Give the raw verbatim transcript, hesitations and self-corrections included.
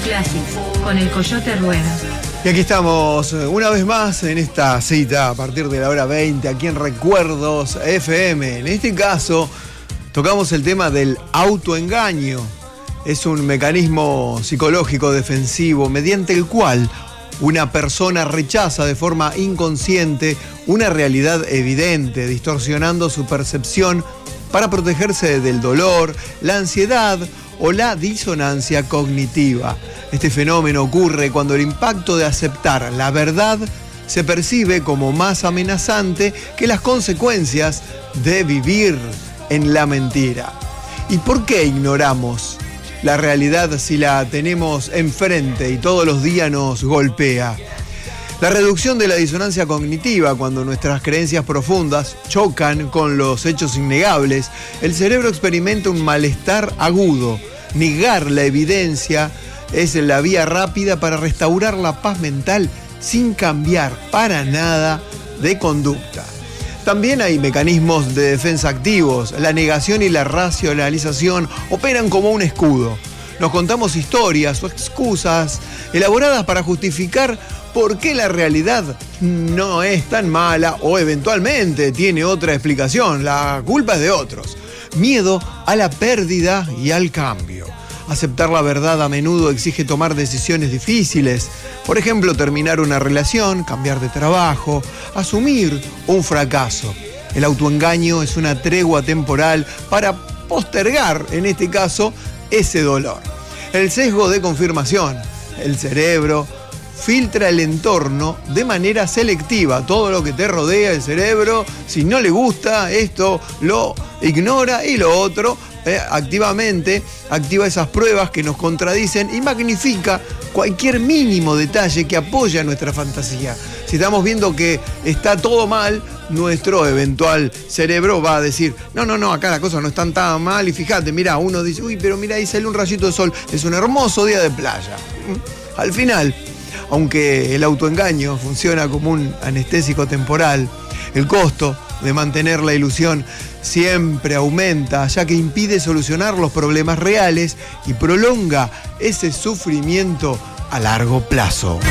Classics, con el Coyote Rueda. Y aquí estamos una vez más en esta cita a partir de la hora veinte, aquí en Recuerdos F M. En este caso, tocamos el tema del autoengaño. Es un mecanismo psicológico defensivo mediante el cual una persona rechaza de forma inconsciente una realidad evidente, distorsionando su percepción para protegerse del dolor, la ansiedad o la disonancia cognitiva. Este fenómeno ocurre cuando el impacto de aceptar la verdad se percibe como más amenazante que las consecuencias de vivir en la mentira. ¿Y por qué ignoramos la realidad si la tenemos enfrente y todos los días nos golpea? La reducción de la disonancia cognitiva, cuando nuestras creencias profundas chocan con los hechos innegables, el cerebro experimenta un malestar agudo. Negar la evidencia es la vía rápida para restaurar la paz mental sin cambiar para nada de conducta. También hay mecanismos de defensa activos. La negación y la racionalización operan como un escudo. Nos contamos historias o excusas elaboradas para justificar por qué la realidad no es tan mala o eventualmente tiene otra explicación. La culpa es de otros. Miedo a la pérdida y al cambio. Aceptar la verdad a menudo exige tomar decisiones difíciles. Por ejemplo, terminar una relación, cambiar de trabajo, asumir un fracaso. El autoengaño es una tregua temporal para postergar, en este caso, ese dolor. El sesgo de confirmación. El cerebro filtra el entorno de manera selectiva. Todo lo que te rodea, el cerebro, si no le gusta esto, lo ignora, y lo otro eh, activamente activa esas pruebas que nos contradicen y magnifica cualquier mínimo detalle que apoya nuestra fantasía. Si estamos viendo que está todo mal, nuestro eventual cerebro va a decir, no, no, no, acá las cosas no están tan mal, y fíjate, mira, uno dice, uy, pero mira, ahí sale un rayito de sol, es un hermoso día de playa. Al final, aunque el autoengaño funciona como un anestésico temporal, el costo de mantener la ilusión siempre aumenta, ya que impide solucionar los problemas reales y prolonga ese sufrimiento a largo plazo.